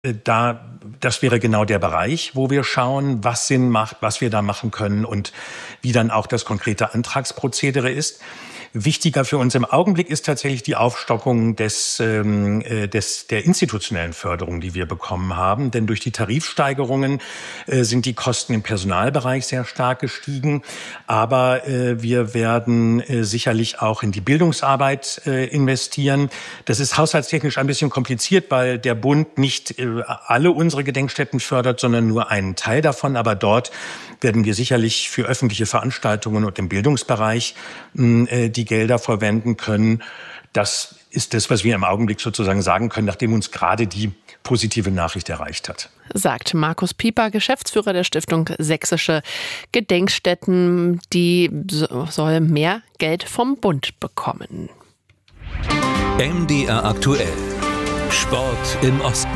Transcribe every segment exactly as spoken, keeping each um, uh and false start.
Da, das wäre genau der Bereich, wo wir schauen, was Sinn macht, was wir da machen können und wie dann auch das konkrete Antragsprozedere ist. Wichtiger für uns im Augenblick ist tatsächlich die Aufstockung des, ähm, des, der institutionellen Förderung, die wir bekommen haben. Denn durch die Tarifsteigerungen äh, sind die Kosten im Personalbereich sehr stark gestiegen. Aber äh, wir werden äh, sicherlich auch in die Bildungsarbeit äh, investieren. Das ist haushaltstechnisch ein bisschen kompliziert, weil der Bund nicht äh, alle unsere Gedenkstätten fördert, sondern nur einen Teil davon. Aber dort werden wir sicherlich für öffentliche Veranstaltungen und im Bildungsbereich äh, die Gelder verwenden können. Das ist das, was wir im Augenblick sozusagen sagen können, nachdem uns gerade die positive Nachricht erreicht hat. Sagt Markus Pieper, Geschäftsführer der Stiftung Sächsische Gedenkstätten. Die soll mehr Geld vom Bund bekommen. M D R aktuell. Sport im Osten.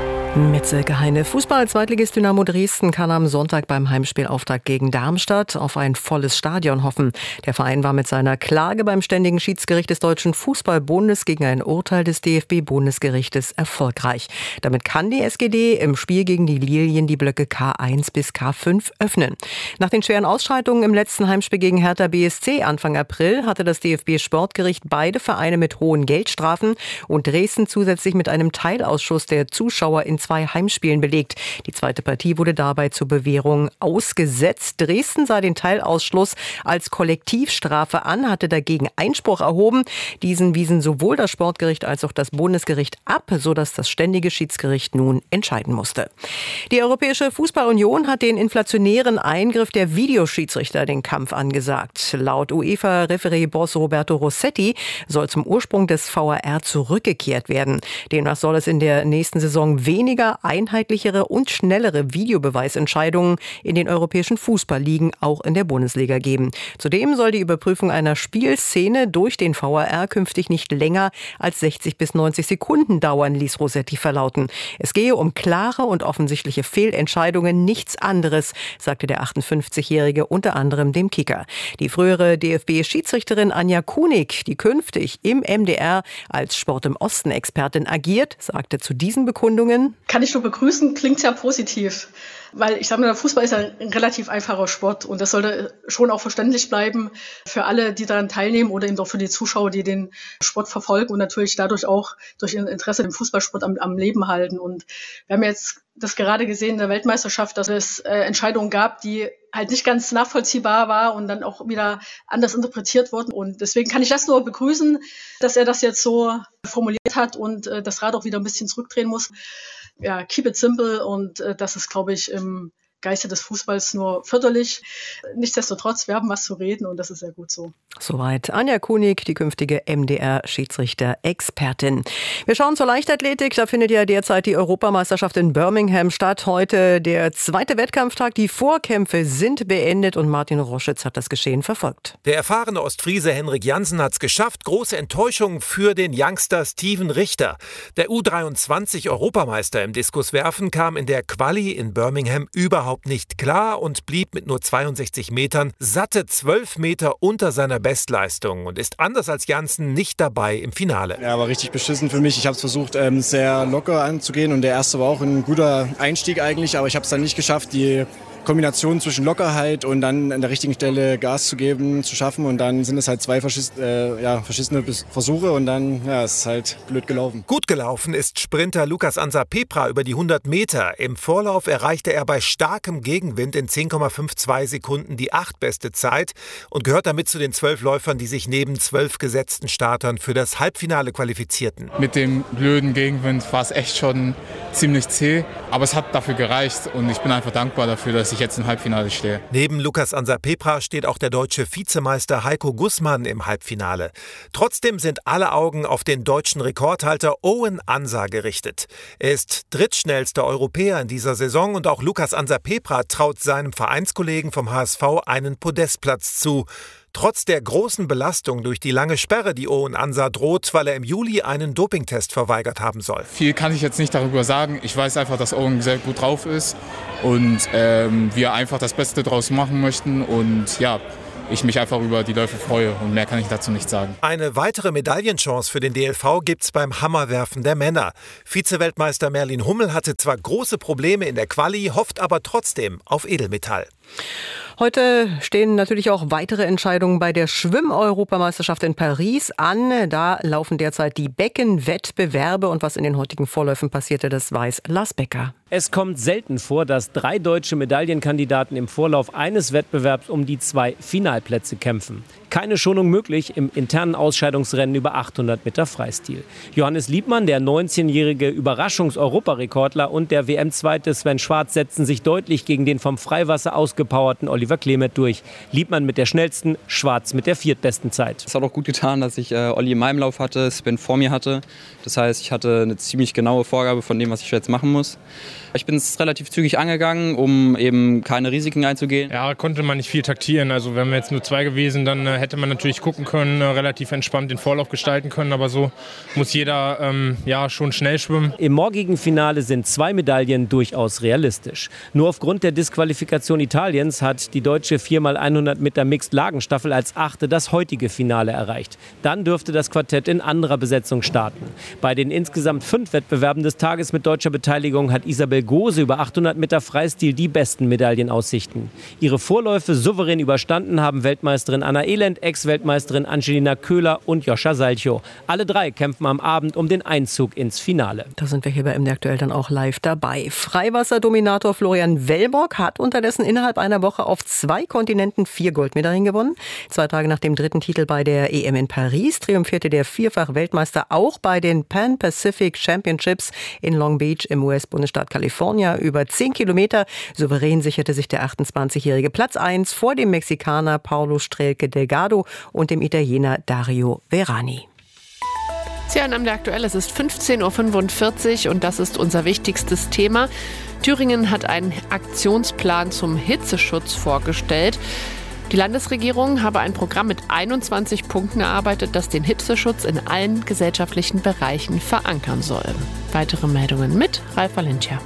Mit Silke Heine. Fußball-Zweitligist Dynamo Dresden kann am Sonntag beim Heimspielauftakt gegen Darmstadt auf ein volles Stadion hoffen. Der Verein war mit seiner Klage beim Ständigen Schiedsgericht des Deutschen Fußballbundes gegen ein Urteil des D F B-Bundesgerichtes erfolgreich. Damit kann die S G D im Spiel gegen die Lilien die Blöcke K eins bis K fünf öffnen. Nach den schweren Ausschreitungen im letzten Heimspiel gegen Hertha B S C Anfang April hatte das D F B-Sportgericht beide Vereine mit hohen Geldstrafen und Dresden zusätzlich mit einem Teilausschuss der Zuschauer in zwei Heimspielen belegt. Die zweite Partie wurde dabei zur Bewährung ausgesetzt. Dresden sah den Teilausschluss als Kollektivstrafe an, hatte dagegen Einspruch erhoben. Diesen wiesen sowohl das Sportgericht als auch das Bundesgericht ab, sodass das Ständige Schiedsgericht nun entscheiden musste. Die Europäische Fußballunion hat den inflationären Eingriff der Videoschiedsrichter den Kampf angesagt. Laut UEFA-Referee-Boss Roberto Rossetti soll zum Ursprung des V A R zurückgekehrt werden. Demnach soll es in der nächsten Saison weniger einheitlichere und schnellere Videobeweisentscheidungen in den europäischen Fußballligen, auch in der Bundesliga, geben. Zudem soll die Überprüfung einer Spielszene durch den V A R künftig nicht länger als sechzig bis neunzig Sekunden dauern, ließ Rossetti verlauten. Es gehe um klare und offensichtliche Fehlentscheidungen, nichts anderes, sagte der achtundfünfzigjährige unter anderem dem Kicker. Die frühere D F B-Schiedsrichterin Anja Kunig, die künftig im M D R als Sport im Osten-Expertin agiert, sagte zu diesen Bekundungen: Kann ich nur begrüßen, klingt sehr positiv. Weil ich sage mal, der Fußball ist ein relativ einfacher Sport und das sollte schon auch verständlich bleiben für alle, die daran teilnehmen oder eben auch für die Zuschauer, die den Sport verfolgen und natürlich dadurch auch durch ihr Interesse im Fußballsport am, am Leben halten. Und wir haben jetzt das gerade gesehen in der Weltmeisterschaft, dass es äh, Entscheidungen gab, die halt nicht ganz nachvollziehbar war und dann auch wieder anders interpretiert wurden. Und deswegen kann ich das nur begrüßen, dass er das jetzt so formuliert hat und äh, das Rad auch wieder ein bisschen zurückdrehen muss. Ja, keep it simple und äh, das ist, glaube ich, im Geiste des Fußballs nur förderlich. Nichtsdestotrotz, wir haben was zu reden und das ist sehr gut so. Soweit Anja Kunig, die künftige M D R-Schiedsrichter-Expertin. Wir schauen zur Leichtathletik. Da findet ja derzeit die Europameisterschaft in Birmingham statt. Heute der zweite Wettkampftag. Die Vorkämpfe sind beendet und Martin Roschitz hat das Geschehen verfolgt. Der erfahrene Ostfriese Henrik Jansen hat es geschafft. Große Enttäuschung für den Youngster Steven Richter. Der U dreiundzwanzig-Europameister im Diskuswerfen kam in der Quali in Birmingham überhaupt nicht klar und blieb mit nur zweiundsechzig Metern satte zwölf Meter unter seiner Bestleistung und ist anders als Jansen nicht dabei im Finale. Ja, war richtig beschissen für mich. Ich habe es versucht, ähm, sehr locker anzugehen und der erste war auch ein guter Einstieg eigentlich, aber ich habe es dann nicht geschafft, die Kombination zwischen Lockerheit und dann an der richtigen Stelle Gas zu geben, zu schaffen. Und dann sind es halt zwei verschiss, äh, ja, verschissene Versuche und dann ja, es ist halt blöd gelaufen. Gut gelaufen ist Sprinter Lukas Ansa Pepra über die hundert Meter. Im Vorlauf erreichte er bei starkem Gegenwind in zehn Komma zweiundfünfzig Sekunden die achtbeste Zeit und gehört damit zu den zwölf Läufern, die sich neben zwölf gesetzten Startern für das Halbfinale qualifizierten. Mit dem blöden Gegenwind war es echt schon ziemlich zäh, aber es hat dafür gereicht und ich bin einfach dankbar dafür, dass ich jetzt im Halbfinale stehe. Neben Lukas Ansa Pepra steht auch der deutsche Vizemeister Heiko Gussmann im Halbfinale. Trotzdem sind alle Augen auf den deutschen Rekordhalter Owen Ansa gerichtet. Er ist drittschnellster Europäer in dieser Saison und auch Lukas Ansa Pepra traut seinem Vereinskollegen vom H S V einen Podestplatz zu. Trotz der großen Belastung durch die lange Sperre, die Owen Ansa droht, weil er im Juli einen Dopingtest verweigert haben soll. Viel kann ich jetzt nicht darüber sagen. Ich weiß einfach, dass Owen sehr gut drauf ist und ähm, wir einfach das Beste draus machen möchten. Und ja, ich mich einfach über die Läufe freue und mehr kann ich dazu nicht sagen. Eine weitere Medaillenchance für den D L V gibt's beim Hammerwerfen der Männer. Vize-Weltmeister Merlin Hummel hatte zwar große Probleme in der Quali, hofft aber trotzdem auf Edelmetall. Heute stehen natürlich auch weitere Entscheidungen bei der Schwimm-Europameisterschaft in Paris an. Da laufen derzeit die Beckenwettbewerbe und was in den heutigen Vorläufen passierte, das weiß Lars Becker. Es kommt selten vor, dass drei deutsche Medaillenkandidaten im Vorlauf eines Wettbewerbs um die zwei Finalplätze kämpfen. Keine Schonung möglich im internen Ausscheidungsrennen über achthundert Meter Freistil. Johannes Liebmann, der neunzehnjährige Überraschungs-Europarekordler, und der W M-Zweite Sven Schwarz setzten sich deutlich gegen den vom Freiwasser ausgepowerten Oliver Klemet durch. Liebmann mit der schnellsten, Schwarz mit der viertbesten Zeit. Es hat auch gut getan, dass ich äh, Olli in meinem Lauf hatte, Sven vor mir hatte. Das heißt, ich hatte eine ziemlich genaue Vorgabe von dem, was ich jetzt machen muss. Ich bin es relativ zügig angegangen, um eben keine Risiken einzugehen. Ja, konnte man nicht viel taktieren. Also wären wir jetzt nur zwei gewesen, dann äh, hätte man natürlich gucken können, äh, relativ entspannt den Vorlauf gestalten können. Aber so muss jeder ähm, ja, schon schnell schwimmen. Im morgigen Finale sind zwei Medaillen durchaus realistisch. Nur aufgrund der Disqualifikation Italiens hat die deutsche vier mal hundert Meter Mixed-Lagenstaffel als Achte das heutige Finale erreicht. Dann dürfte das Quartett in anderer Besetzung starten. Bei den insgesamt fünf Wettbewerben des Tages mit deutscher Beteiligung hat Isabel Gose über achthundert Meter Freistil die besten Medaillenaussichten. Ihre Vorläufe souverän überstanden haben Weltmeisterin Anna Elend, Ex-Weltmeisterin Angelina Köhler und Joscha Salchow. Alle drei kämpfen am Abend um den Einzug ins Finale. Da sind wir hier bei M D Aktuell dann auch live dabei. Freiwasserdominator Florian Wellbock hat unterdessen innerhalb einer Woche auf zwei Kontinenten vier Goldmedaillen gewonnen. Zwei Tage nach dem dritten Titel bei der E M in Paris triumphierte der Vierfach-Weltmeister auch bei den Pan Pacific Championships in Long Beach im U S-Bundesstaat Kalifornien über zehn Kilometer. Souverän sicherte sich der achtundzwanzigjährige Platz eins vor dem Mexikaner Paulo Strelke Delgado und dem Italiener Dario Verani. Sie hören am der Aktuell, es ist fünfzehn Uhr fünfundvierzig und das ist unser wichtigstes Thema. Thüringen hat einen Aktionsplan zum Hitzeschutz vorgestellt. Die Landesregierung habe ein Programm mit einundzwanzig Punkten erarbeitet, das den Hitzeschutz in allen gesellschaftlichen Bereichen verankern soll. Weitere Meldungen mit Ralf Valencia.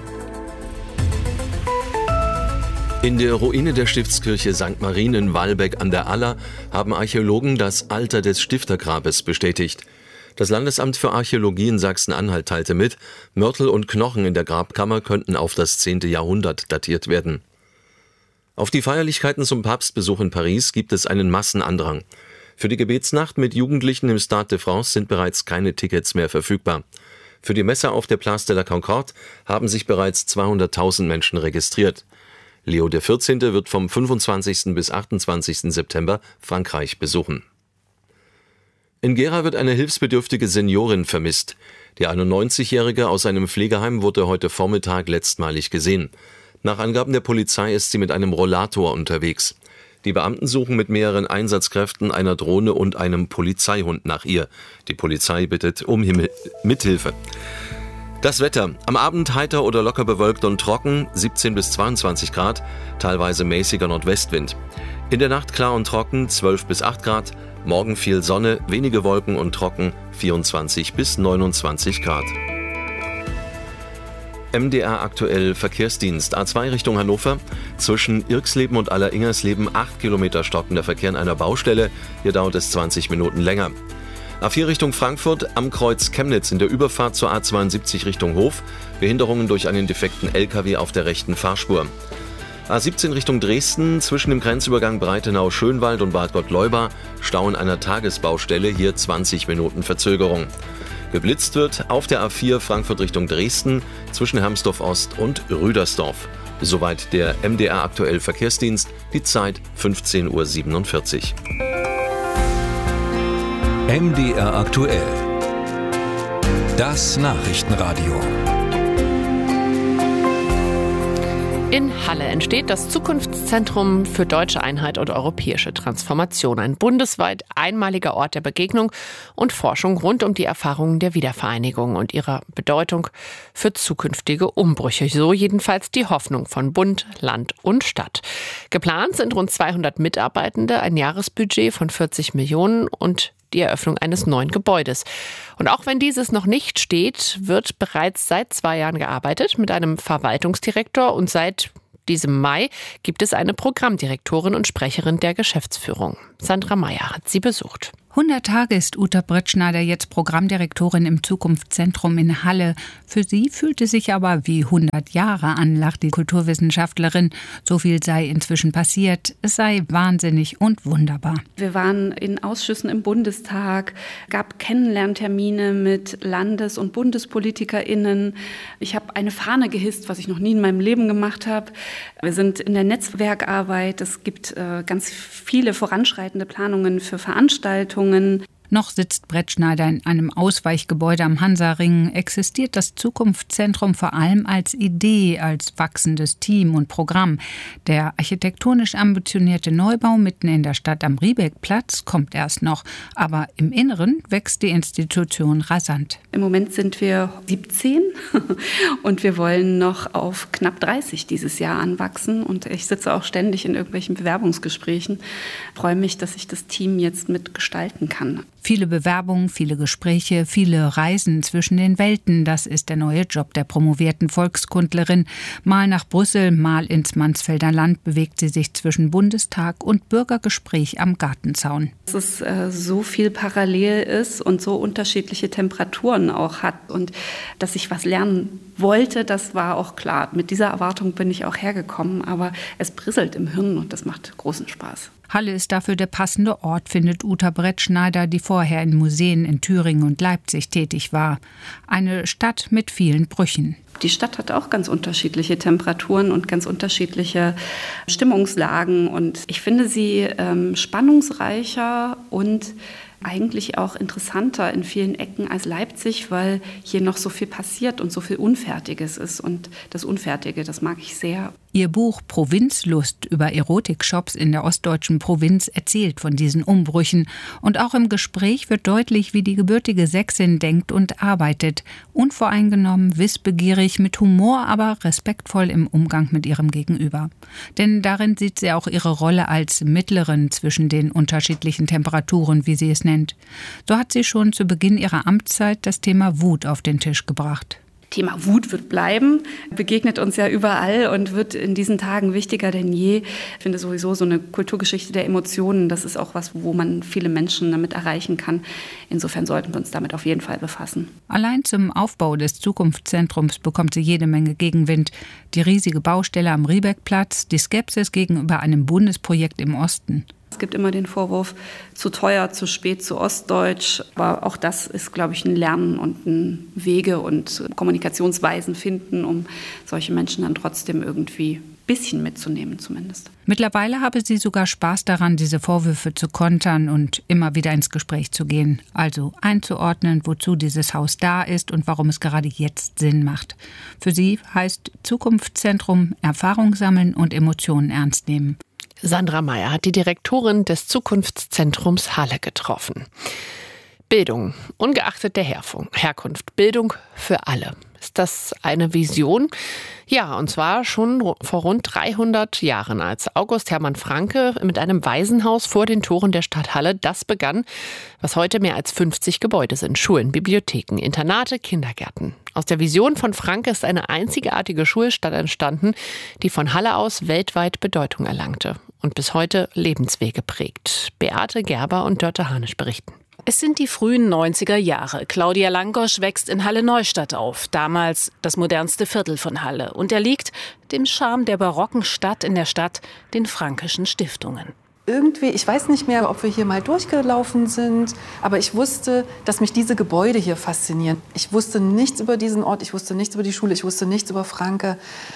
In der Ruine der Stiftskirche Sankt Marien in Walbeck an der Aller haben Archäologen das Alter des Stiftergrabes bestätigt. Das Landesamt für Archäologie in Sachsen-Anhalt teilte mit, Mörtel und Knochen in der Grabkammer könnten auf das zehnte Jahrhundert datiert werden. Auf die Feierlichkeiten zum Papstbesuch in Paris gibt es einen Massenandrang. Für die Gebetsnacht mit Jugendlichen im Stade de France sind bereits keine Tickets mehr verfügbar. Für die Messe auf der Place de la Concorde haben sich bereits zweihunderttausend Menschen registriert. Leo der vierzehnte wird vom fünfundzwanzigsten bis achtundzwanzigsten September Frankreich besuchen. In Gera wird eine hilfsbedürftige Seniorin vermisst. Die einundneunzigjährige aus einem Pflegeheim wurde heute Vormittag letztmalig gesehen. Nach Angaben der Polizei ist sie mit einem Rollator unterwegs. Die Beamten suchen mit mehreren Einsatzkräften, einer Drohne und einem Polizeihund nach ihr. Die Polizei bittet um Himmel- Mithilfe. Das Wetter. Am Abend heiter oder locker bewölkt und trocken, siebzehn bis zweiundzwanzig Grad, teilweise mäßiger Nordwestwind. In der Nacht klar und trocken, zwölf bis acht Grad. Morgen viel Sonne, wenige Wolken und trocken, vierundzwanzig bis neunundzwanzig Grad. M D R aktuell Verkehrsdienst. A zwei Richtung Hannover. Zwischen Irxleben und Alleringersleben acht Kilometer stockender Verkehr an einer Baustelle. Hier dauert es zwanzig Minuten länger. A vier Richtung Frankfurt, am Kreuz Chemnitz in der Überfahrt zur A zweiundsiebzig Richtung Hof. Behinderungen durch einen defekten L K W auf der rechten Fahrspur. A siebzehn Richtung Dresden, zwischen dem Grenzübergang Breitenau-Schönwald und Bad Gottleuba. Stau in einer Tagesbaustelle, hier zwanzig Minuten Verzögerung. Geblitzt wird auf der A vier Frankfurt Richtung Dresden, zwischen Hermsdorf Ost und Rüdersdorf. Soweit der M D R aktuell Verkehrsdienst, die Zeit fünfzehn Uhr siebenundvierzig. M D R aktuell. Das Nachrichtenradio. In Halle entsteht das Zukunftszentrum für deutsche Einheit und europäische Transformation. Ein bundesweit einmaliger Ort der Begegnung und Forschung rund um die Erfahrungen der Wiedervereinigung und ihrer Bedeutung für zukünftige Umbrüche. So jedenfalls die Hoffnung von Bund, Land und Stadt. Geplant sind rund zweihundert Mitarbeitende, ein Jahresbudget von vierzig Millionen und die Eröffnung eines neuen Gebäudes. Und auch wenn dieses noch nicht steht, wird bereits seit zwei Jahren gearbeitet mit einem Verwaltungsdirektor und seit Diesem Mai gibt es eine Programmdirektorin und Sprecherin der Geschäftsführung. Sandra Meyer hat sie besucht. hundert Tage ist Uta Brettschneider jetzt Programmdirektorin im Zukunftszentrum in Halle. Für sie fühlte sich aber wie hundert Jahre an, lacht die Kulturwissenschaftlerin. So viel sei inzwischen passiert. Es sei wahnsinnig und wunderbar. Wir waren in Ausschüssen im Bundestag, gab Kennenlerntermine mit Landes- und BundespolitikerInnen. Ich habe eine Fahne gehisst, was ich noch nie in meinem Leben gemacht habe. Wir sind in der Netzwerkarbeit. Es gibt äh, ganz viele voranschreitende Planungen für Veranstaltungen. Noch sitzt Brettschneider in einem Ausweichgebäude am Hansaring, existiert das Zukunftszentrum vor allem als Idee, als wachsendes Team und Programm. Der architektonisch ambitionierte Neubau mitten in der Stadt am Riebeckplatz kommt erst noch, aber im Inneren wächst die Institution rasant. Im Moment sind wir siebzehn und wir wollen noch auf knapp dreißig dieses Jahr anwachsen und ich sitze auch ständig in irgendwelchen Bewerbungsgesprächen. Ich freue mich, dass ich das Team jetzt mitgestalten kann. Viele Bewerbungen, viele Gespräche, viele Reisen zwischen den Welten. Das ist der neue Job der promovierten Volkskundlerin. Mal nach Brüssel, mal ins Mansfelder Land bewegt sie sich zwischen Bundestag und Bürgergespräch am Gartenzaun. Dass es äh, so viel parallel ist und so unterschiedliche Temperaturen auch hat und dass ich was lernen wollte, das war auch klar. Mit dieser Erwartung bin ich auch hergekommen, aber es brisselt im Hirn und das macht großen Spaß. Halle ist dafür der passende Ort, findet Uta Brettschneider, die vorher in Museen in Thüringen und Leipzig tätig war. Eine Stadt mit vielen Brüchen. Die Stadt hat auch ganz unterschiedliche Temperaturen und ganz unterschiedliche Stimmungslagen. Und ich finde sie ähm, spannungsreicher und eigentlich auch interessanter in vielen Ecken als Leipzig, weil hier noch so viel passiert und so viel Unfertiges ist. Und das Unfertige, das mag ich sehr. Ihr Buch Provinzlust über Erotikshops in der ostdeutschen Provinz erzählt von diesen Umbrüchen. Und auch im Gespräch wird deutlich, wie die gebürtige Sächsin denkt und arbeitet. Unvoreingenommen, wissbegierig, mit Humor, aber respektvoll im Umgang mit ihrem Gegenüber. Denn darin sieht sie auch ihre Rolle als Mittlerin zwischen den unterschiedlichen Temperaturen, wie sie es nennt. So hat sie schon zu Beginn ihrer Amtszeit das Thema Wut auf den Tisch gebracht. Thema Wut wird bleiben, begegnet uns ja überall und wird in diesen Tagen wichtiger denn je. Ich finde sowieso so eine Kulturgeschichte der Emotionen, das ist auch was, wo man viele Menschen damit erreichen kann. Insofern sollten wir uns damit auf jeden Fall befassen. Allein zum Aufbau des Zukunftszentrums bekommt sie jede Menge Gegenwind. Die riesige Baustelle am Riebeckplatz, die Skepsis gegenüber einem Bundesprojekt im Osten. Es gibt immer den Vorwurf, zu teuer, zu spät, zu ostdeutsch. Aber auch das ist, glaube ich, ein Lernen und ein Wege und Kommunikationsweisen finden, um solche Menschen dann trotzdem irgendwie ein bisschen mitzunehmen zumindest. Mittlerweile habe sie sogar Spaß daran, diese Vorwürfe zu kontern und immer wieder ins Gespräch zu gehen. Also einzuordnen, wozu dieses Haus da ist und warum es gerade jetzt Sinn macht. Für sie heißt Zukunftszentrum Erfahrung sammeln und Emotionen ernst nehmen. Sandra Meyer hat die Direktorin des Zukunftszentrums Halle getroffen. Bildung, ungeachtet der Herkunft. Bildung für alle. Ist das eine Vision? Ja, und zwar schon vor rund dreihundert Jahren, als August Hermann Francke mit einem Waisenhaus vor den Toren der Stadt Halle das begann, was heute mehr als fünfzig Gebäude sind. Schulen, Bibliotheken, Internate, Kindergärten. Aus der Vision von Francke ist eine einzigartige Schulstadt entstanden, die von Halle aus weltweit Bedeutung erlangte und bis heute Lebenswege prägt. Beate Gerber und Dörte Hanisch berichten. Es sind die frühen neunziger Jahre. Claudia Langosch wächst in Halle-Neustadt auf, damals das modernste Viertel von Halle. Und er liegt dem Charme der barocken Stadt in der Stadt, den Franckeschen Stiftungen. Irgendwie, ich weiß nicht mehr, ob wir hier mal durchgelaufen sind, aber ich wusste, dass mich diese Gebäude hier faszinieren. Ich wusste nichts über diesen Ort, ich wusste nichts über die Schule, ich wusste nichts über Francke.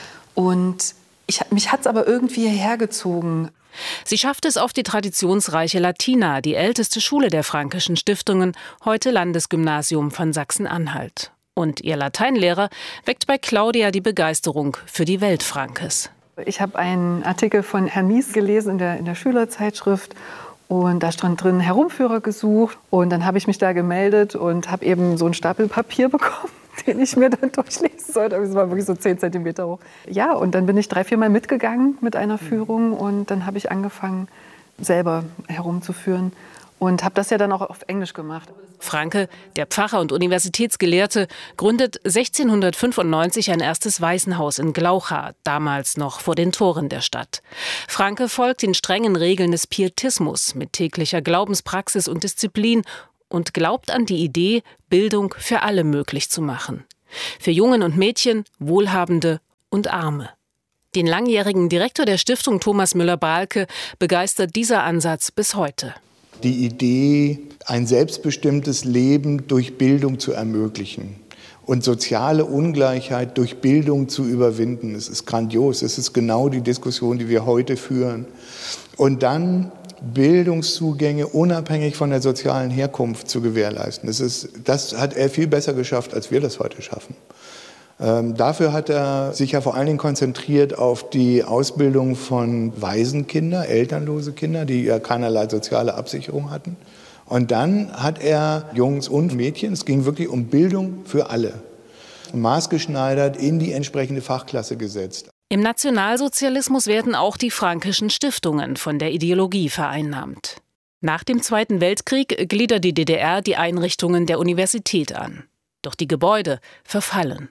Und ich, mich hat es aber irgendwie hierher gezogen. Sie schafft es auf die traditionsreiche Latina, die älteste Schule der Franckeschen Stiftungen, heute Landesgymnasium von Sachsen-Anhalt. Und ihr Lateinlehrer weckt bei Claudia die Begeisterung für die Welt Franckes. Ich habe einen Artikel von Herrn Mies gelesen in der, in der Schülerzeitschrift und da stand drin Herumführer gesucht und dann habe ich mich da gemeldet und habe eben so einen Stapel Papier bekommen, den ich mir dann durchlesen sollte. Es war wirklich so zehn Zentimeter hoch. Ja, und dann bin ich drei, vier Mal mitgegangen mit einer Führung und dann habe ich angefangen, selber herumzuführen. und habe das ja dann auch auf Englisch gemacht. Franke, der Pfarrer und Universitätsgelehrte, gründet sechzehnhundertfünfundneunzig ein erstes Waisenhaus in Glaucha, damals noch vor den Toren der Stadt. Franke folgt den strengen Regeln des Pietismus mit täglicher Glaubenspraxis und Disziplin und glaubt an die Idee, Bildung für alle möglich zu machen. Für Jungen und Mädchen, Wohlhabende und Arme. Den langjährigen Direktor der Stiftung Thomas Müller-Balke begeistert dieser Ansatz bis heute. Die Idee, ein selbstbestimmtes Leben durch Bildung zu ermöglichen und soziale Ungleichheit durch Bildung zu überwinden, das ist grandios. Das ist genau die Diskussion, die wir heute führen. Und dann Bildungszugänge unabhängig von der sozialen Herkunft zu gewährleisten. Das ist, das hat er viel besser geschafft, als wir das heute schaffen. Ähm, dafür hat er sich ja vor allen Dingen konzentriert auf die Ausbildung von Waisenkinder, elternlose Kinder, die ja keinerlei soziale Absicherung hatten. Und dann hat er Jungs und Mädchen, es ging wirklich um Bildung für alle, maßgeschneidert in die entsprechende Fachklasse gesetzt. Im Nationalsozialismus werden auch die frankischen Stiftungen von der Ideologie vereinnahmt. Nach dem Zweiten Weltkrieg gliedert die D D R die Einrichtungen der Universität an. Doch die Gebäude verfallen.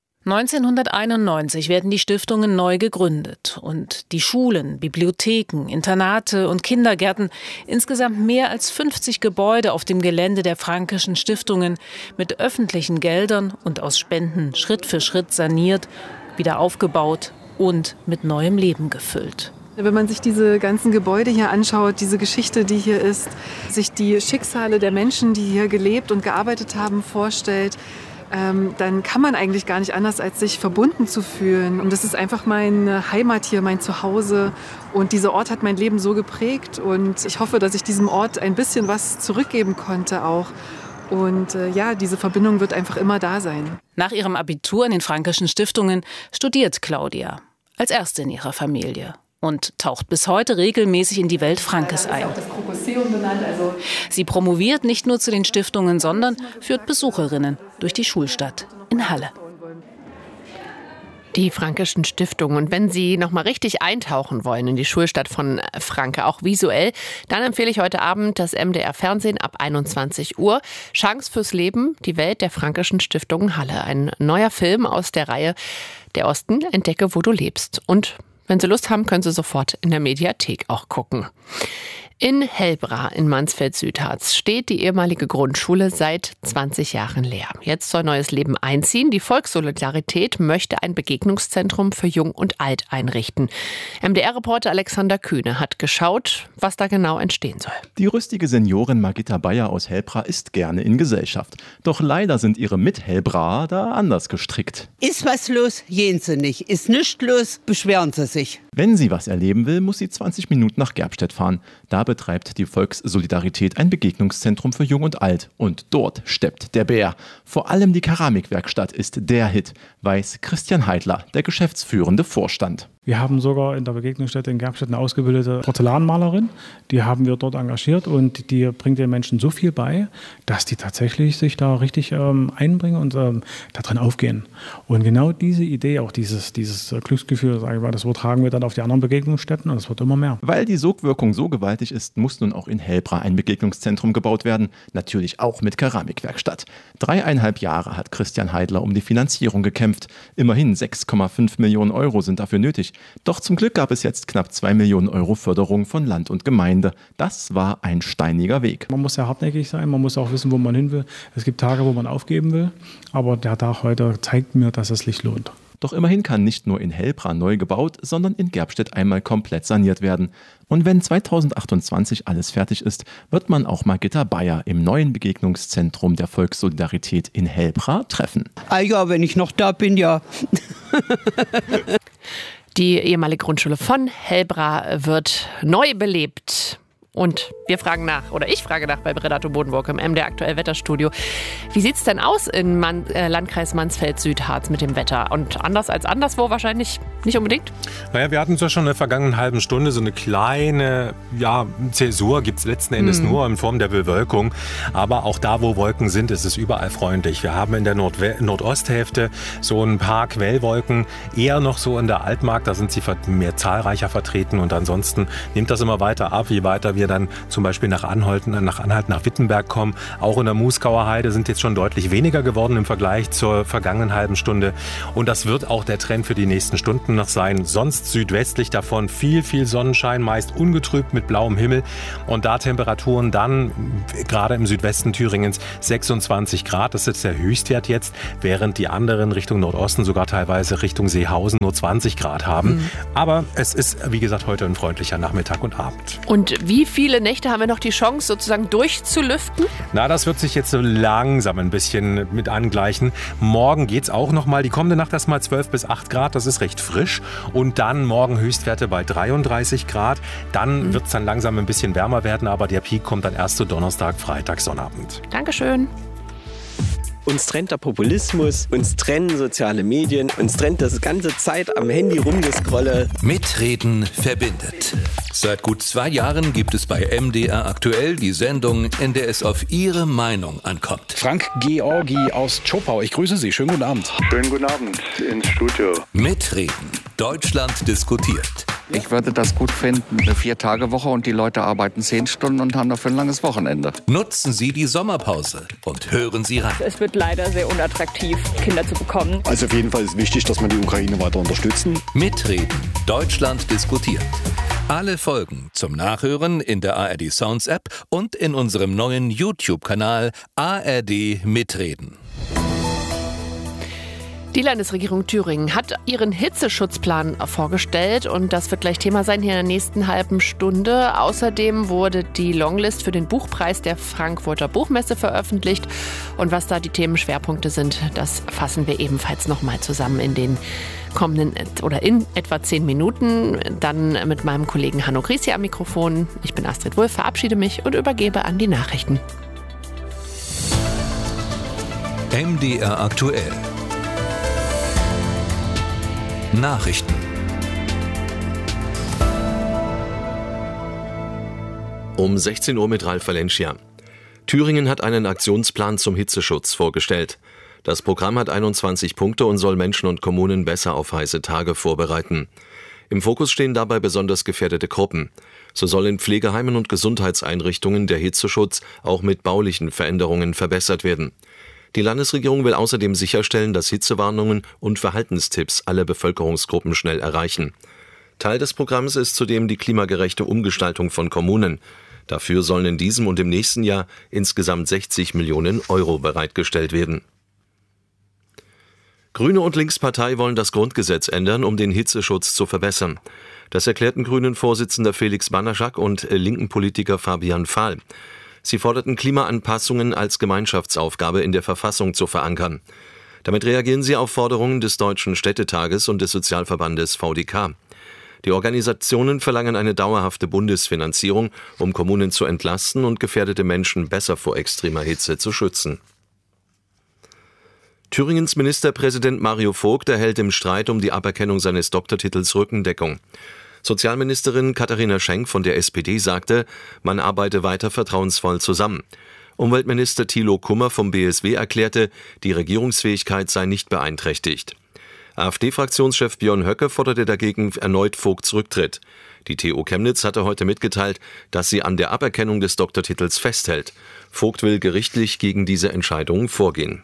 neunzehnhunderteinundneunzig werden die Stiftungen neu gegründet und die Schulen, Bibliotheken, Internate und Kindergärten, insgesamt mehr als fünfzig Gebäude auf dem Gelände der frankischen Stiftungen mit öffentlichen Geldern und aus Spenden Schritt für Schritt saniert, wieder aufgebaut und mit neuem Leben gefüllt. Wenn man sich diese ganzen Gebäude hier anschaut, diese Geschichte, die hier ist, sich die Schicksale der Menschen, die hier gelebt und gearbeitet haben, vorstellt, ähm, dann kann man eigentlich gar nicht anders, als sich verbunden zu fühlen. Und das ist einfach meine Heimat hier, mein Zuhause. Und dieser Ort hat mein Leben so geprägt. Und ich hoffe, dass ich diesem Ort ein bisschen was zurückgeben konnte auch. Und äh, ja, diese Verbindung wird einfach immer da sein. Nach ihrem Abitur in den frankischen Stiftungen studiert Claudia als erste in ihrer Familie und taucht bis heute regelmäßig in die Welt Frankes ein. Sie promoviert nicht nur zu den Stiftungen, sondern führt Besucherinnen durch die Schulstadt in Halle. Die Frankischen Stiftungen. Und wenn Sie noch mal richtig eintauchen wollen in die Schulstadt von Franke, auch visuell, dann empfehle ich heute Abend das M D R-Fernsehen ab einundzwanzig Uhr. Chance fürs Leben, die Welt der Frankischen Stiftungen Halle. Ein neuer Film aus der Reihe Der Osten, entdecke, wo du lebst. Und wenn Sie Lust haben, können Sie sofort in der Mediathek auch gucken. In Hellbra in Mansfeld-Südharz steht die ehemalige Grundschule seit zwanzig Jahren leer. Jetzt soll neues Leben einziehen. Die Volkssolidarität möchte ein Begegnungszentrum für Jung und Alt einrichten. M D R-Reporter Alexander Kühne hat geschaut, was da genau entstehen soll. Die rüstige Seniorin Margitta Bayer aus Hellbra ist gerne in Gesellschaft. Doch leider sind ihre Mit-Hellbraer da anders gestrickt. Ist was los, gehen sie nicht. Ist nichts los, beschweren sie sich. Wenn sie was erleben will, muss sie zwanzig Minuten nach Gerbstedt fahren. Da betreibt die Volkssolidarität ein Begegnungszentrum für Jung und Alt. Und dort steppt der Bär. Vor allem die Keramikwerkstatt ist der Hit, weiß Christian Heidler, der geschäftsführende Vorstand. Wir haben sogar in der Begegnungsstätte in Gerbstedt eine ausgebildete Porzellanmalerin. Die haben wir dort engagiert und die bringt den Menschen so viel bei, dass die tatsächlich sich da richtig ähm, einbringen und ähm, da drin aufgehen. Und genau diese Idee, auch dieses, dieses Glücksgefühl, sage ich mal, das übertragen wir dann auf die anderen Begegnungsstätten und es wird immer mehr. Weil die Sogwirkung so gewaltig ist, muss nun auch in Hellbra ein Begegnungszentrum gebaut werden. Natürlich auch mit Keramikwerkstatt. Dreieinhalb Jahre hat Christian Heidler um die Finanzierung gekämpft. Immerhin sechs Komma fünf Millionen Euro sind dafür nötig. Doch zum Glück gab es jetzt knapp zwei Millionen Euro Förderung von Land und Gemeinde. Das war ein steiniger Weg. Man muss sehr hartnäckig sein, man muss auch wissen, wo man hin will. Es gibt Tage, wo man aufgeben will, aber der Tag heute zeigt mir, dass es sich lohnt. Doch immerhin kann nicht nur in Hellbra neu gebaut, sondern in Gerbstedt einmal komplett saniert werden. Und wenn zweitausendachtundzwanzig alles fertig ist, wird man auch Margitta Bayer im neuen Begegnungszentrum der Volkssolidarität in Hellbra treffen. Ah ja, wenn ich noch da bin, ja. Die ehemalige Grundschule von Hellbra wird neu belebt. Und wir fragen nach, oder ich frage nach bei Renato Bodenburg im M D R Aktuell Wetterstudio. Wie sieht es denn aus in Man- äh, Landkreis Mansfeld-Südharz mit dem Wetter? Und anders als anderswo wahrscheinlich nicht unbedingt? Naja, wir hatten es ja schon in der vergangenen halben Stunde so eine kleine ja, Zäsur, gibt es letzten Endes mhm. nur in Form der Bewölkung. Aber auch da, wo Wolken sind, ist es überall freundlich. Wir haben in der Nordwe- Nordosthälfte so ein paar Quellwolken, eher noch so in der Altmark, da sind sie mehr zahlreicher vertreten. Und ansonsten nimmt das immer weiter ab, je weiter wir wir dann zum Beispiel nach Anhalten, nach Anhalt, nach Wittenberg kommen. Auch in der Muskauer Heide sind jetzt schon deutlich weniger geworden im Vergleich zur vergangenen halben Stunde. Und das wird auch der Trend für die nächsten Stunden noch sein. Sonst südwestlich davon viel, viel Sonnenschein, meist ungetrübt mit blauem Himmel. Und da Temperaturen dann, gerade im Südwesten Thüringens, sechsundzwanzig Grad. Das ist der Höchstwert jetzt, während die anderen Richtung Nordosten, sogar teilweise Richtung Seehausen, nur zwanzig Grad haben. Mhm. Aber es ist, wie gesagt, heute ein freundlicher Nachmittag und Abend. Und wie viele Nächte haben wir noch die Chance, sozusagen durchzulüften? Na, das wird sich jetzt so langsam ein bisschen mit angleichen. Morgen geht es auch noch mal. Die kommende Nacht erst mal zwölf bis acht Grad. Das ist recht frisch. Und dann morgen Höchstwerte bei dreiunddreißig Grad. Dann mhm. wird es dann langsam ein bisschen wärmer werden. Aber der Peak kommt dann erst zu Donnerstag, Freitag, Sonnabend. Dankeschön. Uns trennt der Populismus, uns trennen soziale Medien, uns trennt das ganze Zeit am Handy rumgescrolle. Mitreden verbindet. Seit gut zwei Jahren gibt es bei M D R aktuell die Sendung, in der es auf Ihre Meinung ankommt. Frank Georgi aus Zschopau, ich grüße Sie. Schönen guten Abend. Schönen guten Abend ins Studio. Mitreden. Deutschland diskutiert. Ich würde das gut finden, eine Vier-Tage-Woche und die Leute arbeiten zehn Stunden und haben dafür ein langes Wochenende. Nutzen Sie die Sommerpause und hören Sie rein. Es wird leider sehr unattraktiv, Kinder zu bekommen. Also auf jeden Fall ist wichtig, dass wir die Ukraine weiter unterstützen. Mitreden. Deutschland diskutiert. Alle Folgen zum Nachhören in der A R D Sounds App und in unserem neuen YouTube-Kanal A R D Mitreden. Die Landesregierung Thüringen hat ihren Hitzeschutzplan vorgestellt und das wird gleich Thema sein hier in der nächsten halben Stunde. Außerdem wurde die Longlist für den Buchpreis der Frankfurter Buchmesse veröffentlicht und was da die Themenschwerpunkte sind, das fassen wir ebenfalls nochmal zusammen in den kommenden oder in etwa zehn Minuten. Dann mit meinem Kollegen Hanno Griessi am Mikrofon. Ich bin Astrid Wulff, verabschiede mich und übergebe an die Nachrichten. M D R aktuell. Nachrichten. Um sechzehn Uhr mit Ralf Valencia. Thüringen hat einen Aktionsplan zum Hitzeschutz vorgestellt. Das Programm hat einundzwanzig Punkte und soll Menschen und Kommunen besser auf heiße Tage vorbereiten. Im Fokus stehen dabei besonders gefährdete Gruppen. So soll in Pflegeheimen und Gesundheitseinrichtungen der Hitzeschutz auch mit baulichen Veränderungen verbessert werden. Die Landesregierung will außerdem sicherstellen, dass Hitzewarnungen und Verhaltenstipps alle Bevölkerungsgruppen schnell erreichen. Teil des Programms ist zudem die klimagerechte Umgestaltung von Kommunen. Dafür sollen in diesem und im nächsten Jahr insgesamt sechzig Millionen Euro bereitgestellt werden. Grüne und Linkspartei wollen das Grundgesetz ändern, um den Hitzeschutz zu verbessern. Das erklärten Grünen-Vorsitzender Felix Banaschak und linken Politiker Fabian Fahl. Sie forderten Klimaanpassungen als Gemeinschaftsaufgabe in der Verfassung zu verankern. Damit reagieren sie auf Forderungen des Deutschen Städtetages und des Sozialverbandes V D K. Die Organisationen verlangen eine dauerhafte Bundesfinanzierung, um Kommunen zu entlasten und gefährdete Menschen besser vor extremer Hitze zu schützen. Thüringens Ministerpräsident Mario Vogt erhält im Streit um die Aberkennung seines Doktortitels Rückendeckung. Sozialministerin Katharina Schenk von der S P D sagte, man arbeite weiter vertrauensvoll zusammen. Umweltminister Thilo Kummer vom B S W erklärte, die Regierungsfähigkeit sei nicht beeinträchtigt. AfD-Fraktionschef Björn Höcke forderte dagegen erneut Vogts Rücktritt. Die T U Chemnitz hatte heute mitgeteilt, dass sie an der Aberkennung des Doktortitels festhält. Vogt will gerichtlich gegen diese Entscheidung vorgehen.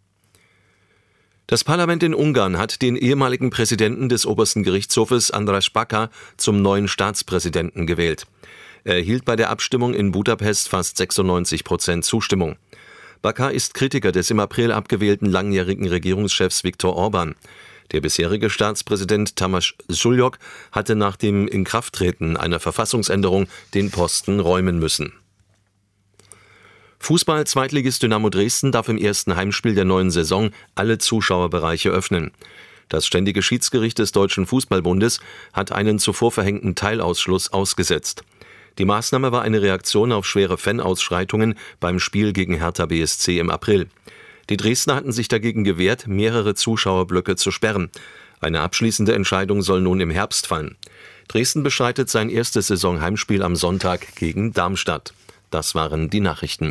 Das Parlament in Ungarn hat den ehemaligen Präsidenten des obersten Gerichtshofes András Baka zum neuen Staatspräsidenten gewählt. Er erhielt bei der Abstimmung in Budapest fast sechsundneunzig Prozent Zustimmung. Baka ist Kritiker des im April abgewählten langjährigen Regierungschefs Viktor Orban. Der bisherige Staatspräsident Tamás Zsuljok hatte nach dem Inkrafttreten einer Verfassungsänderung den Posten räumen müssen. Fußball-Zweitligist Dynamo Dresden darf im ersten Heimspiel der neuen Saison alle Zuschauerbereiche öffnen. Das Ständige Schiedsgericht des Deutschen Fußballbundes hat einen zuvor verhängten Teilausschluss ausgesetzt. Die Maßnahme war eine Reaktion auf schwere Fanausschreitungen beim Spiel gegen Hertha B S C im April. Die Dresdner hatten sich dagegen gewehrt, mehrere Zuschauerblöcke zu sperren. Eine abschließende Entscheidung soll nun im Herbst fallen. Dresden bestreitet sein erstes Saisonheimspiel am Sonntag gegen Darmstadt. Das waren die Nachrichten.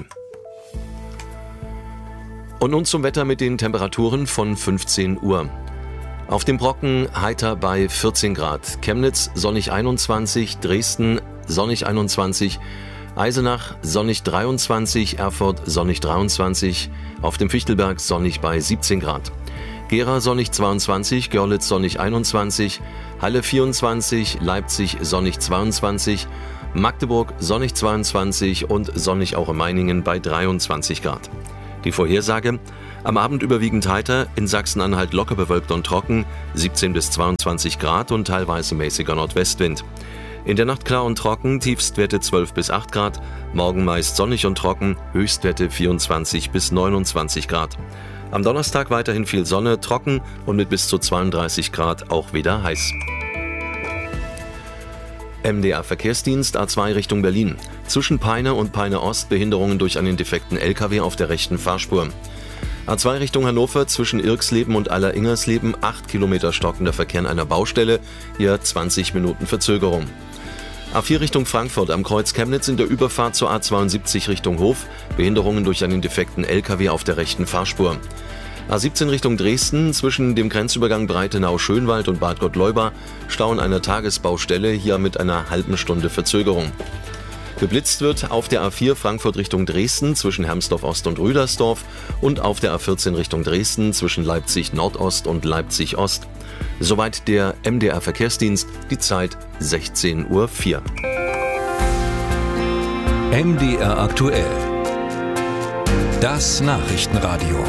Und nun zum Wetter mit den Temperaturen von fünfzehn Uhr. Auf dem Brocken heiter bei vierzehn Grad, Chemnitz sonnig einundzwanzig, Dresden sonnig einundzwanzig, Eisenach sonnig dreiundzwanzig, Erfurt sonnig dreiundzwanzig, auf dem Fichtelberg sonnig bei siebzehn Grad. Gera sonnig zweiundzwanzig, Görlitz sonnig einundzwanzig, Halle vierundzwanzig, Leipzig sonnig zweiundzwanzig, Magdeburg sonnig zweiundzwanzig und sonnig auch in Meiningen bei dreiundzwanzig Grad. Die Vorhersage: Am Abend überwiegend heiter, in Sachsen-Anhalt locker bewölkt und trocken, siebzehn bis zweiundzwanzig Grad und teilweise mäßiger Nordwestwind. In der Nacht klar und trocken, Tiefstwerte zwölf bis acht Grad, morgen meist sonnig und trocken, Höchstwerte vierundzwanzig bis neunundzwanzig Grad. Am Donnerstag weiterhin viel Sonne, trocken und mit bis zu zweiunddreißig Grad auch wieder heiß. M D R-Verkehrsdienst A zwei Richtung Berlin. Zwischen Peine und Peine Ost Behinderungen durch einen defekten L K W auf der rechten Fahrspur. A zwei Richtung Hannover zwischen Irksleben und Aller-Ingersleben acht Kilometer stockender Verkehr an einer Baustelle, hier zwanzig Minuten Verzögerung. A vier Richtung Frankfurt am Kreuz Chemnitz in der Überfahrt zur A zweiundsiebzig Richtung Hof, Behinderungen durch einen defekten L K W auf der rechten Fahrspur. A siebzehn Richtung Dresden zwischen dem Grenzübergang Breitenau-Schönwald und Bad Gottleuba, Stau an einer Tagesbaustelle, hier mit einer halben Stunde Verzögerung. Geblitzt wird auf der A vier Frankfurt Richtung Dresden zwischen Hermsdorf Ost und Rüdersdorf und auf der A vierzehn Richtung Dresden zwischen Leipzig Nordost und Leipzig Ost. Soweit der M D R-Verkehrsdienst, die Zeit sechzehn Uhr vier. M D R aktuell. Das Nachrichtenradio.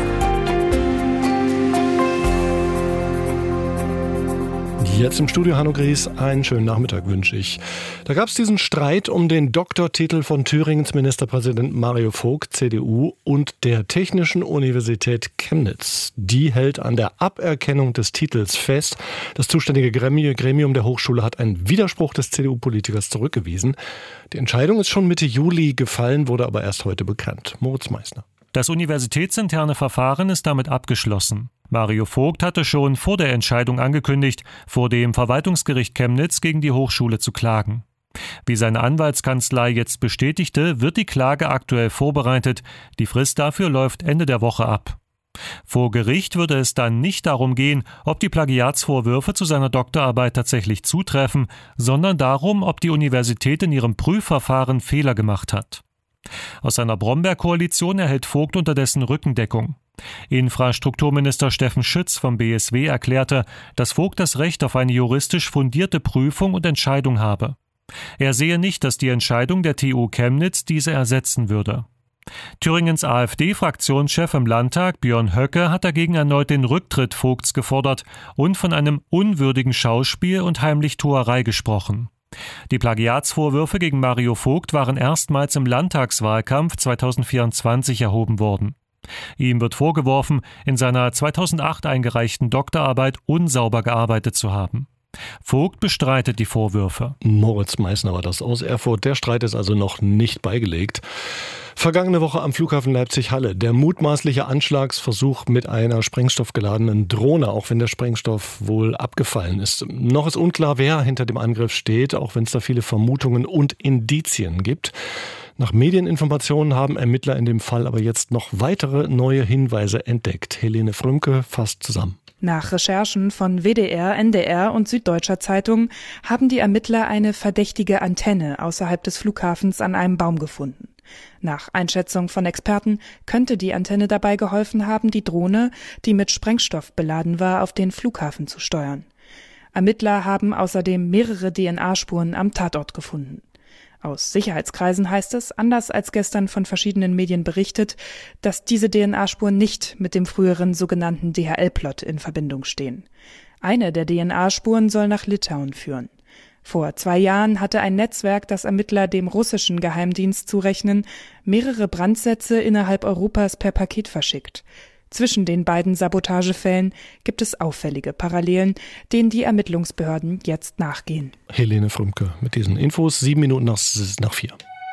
Jetzt im Studio Hanno Gries, einen schönen Nachmittag wünsche ich. Da gab es diesen Streit um den Doktortitel von Thüringens Ministerpräsident Mario Vogt, C D U, und der Technischen Universität Chemnitz. Die hält an der Aberkennung des Titels fest. Das zuständige Gremium der Hochschule hat einen Widerspruch des C D U-Politikers zurückgewiesen. Die Entscheidung ist schon Mitte Juli gefallen, wurde aber erst heute bekannt. Moritz Meissner. Das universitätsinterne Verfahren ist damit abgeschlossen. Mario Vogt hatte schon vor der Entscheidung angekündigt, vor dem Verwaltungsgericht Chemnitz gegen die Hochschule zu klagen. Wie seine Anwaltskanzlei jetzt bestätigte, wird die Klage aktuell vorbereitet. Die Frist dafür läuft Ende der Woche ab. Vor Gericht würde es dann nicht darum gehen, ob die Plagiatsvorwürfe zu seiner Doktorarbeit tatsächlich zutreffen, sondern darum, ob die Universität in ihrem Prüfverfahren Fehler gemacht hat. Aus seiner Brombeer-Koalition erhält Vogt unterdessen Rückendeckung. Infrastrukturminister Steffen Schütz vom B S W erklärte, dass Vogt das Recht auf eine juristisch fundierte Prüfung und Entscheidung habe. Er sehe nicht, dass die Entscheidung der T U Chemnitz diese ersetzen würde. Thüringens AfD-Fraktionschef im Landtag, Björn Höcke, hat dagegen erneut den Rücktritt Vogts gefordert und von einem unwürdigen Schauspiel und Heimlichtuerei gesprochen. Die Plagiatsvorwürfe gegen Mario Vogt waren erstmals im Landtagswahlkampf zweitausendvierundzwanzig erhoben worden. Ihm wird vorgeworfen, in seiner zweitausendacht eingereichten Doktorarbeit unsauber gearbeitet zu haben. Vogt bestreitet die Vorwürfe. Moritz Meissner war das aus Erfurt. Der Streit ist also noch nicht beigelegt. Vergangene Woche am Flughafen Leipzig-Halle. Der mutmaßliche Anschlagsversuch mit einer sprengstoffgeladenen Drohne, auch wenn der Sprengstoff wohl abgefallen ist. Noch ist unklar, wer hinter dem Angriff steht, auch wenn es da viele Vermutungen und Indizien gibt. Nach Medieninformationen haben Ermittler in dem Fall aber jetzt noch weitere neue Hinweise entdeckt. Helene Frümke fasst zusammen. Nach Recherchen von W D R, N D R und Süddeutscher Zeitung haben die Ermittler eine verdächtige Antenne außerhalb des Flughafens an einem Baum gefunden. Nach Einschätzung von Experten könnte die Antenne dabei geholfen haben, die Drohne, die mit Sprengstoff beladen war, auf den Flughafen zu steuern. Ermittler haben außerdem mehrere D N A-Spuren am Tatort gefunden. Aus Sicherheitskreisen heißt es, anders als gestern von verschiedenen Medien berichtet, dass diese D N A-Spuren nicht mit dem früheren sogenannten D H L-Plot in Verbindung stehen. Eine der D N A-Spuren soll nach Litauen führen. Vor zwei Jahren hatte ein Netzwerk, das Ermittler dem russischen Geheimdienst zurechnen, mehrere Brandsätze innerhalb Europas per Paket verschickt. Zwischen den beiden Sabotagefällen gibt es auffällige Parallelen, denen die Ermittlungsbehörden jetzt nachgehen. Helene Frümke mit diesen Infos, sieben Minuten nach, nach vier.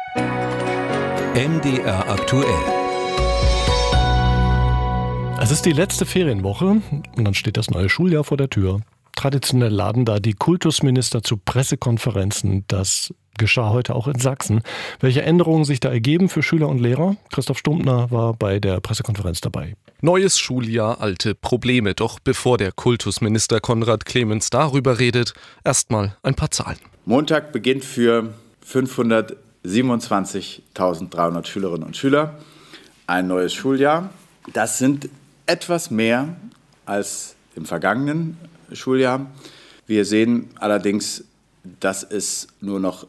M D R aktuell. Es ist die letzte Ferienwoche und dann steht das neue Schuljahr vor der Tür. Traditionell laden da die Kultusminister zu Pressekonferenzen. Das geschah heute auch in Sachsen. Welche Änderungen sich da ergeben für Schüler und Lehrer? Christoph Stumptner war bei der Pressekonferenz dabei. Neues Schuljahr, alte Probleme. Doch bevor der Kultusminister Konrad Clemens darüber redet, erstmal ein paar Zahlen. Montag beginnt für fünfhundertsiebenundzwanzigtausenddreihundert Schülerinnen und Schüler. Ein neues Schuljahr. Das sind etwas mehr als im vergangenen Schuljahr. Wir sehen allerdings, dass es nur noch